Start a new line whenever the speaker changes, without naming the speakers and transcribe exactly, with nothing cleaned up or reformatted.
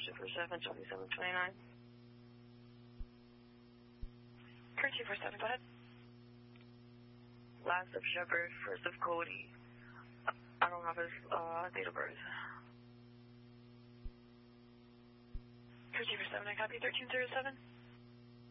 two four seven, twenty-seven twenty-nine.
Crew two four seven, go ahead.
Last of Shepard, first of Cody. I don't have his uh, date of birth.
Crew two four seven, I copy thirteen zero seven.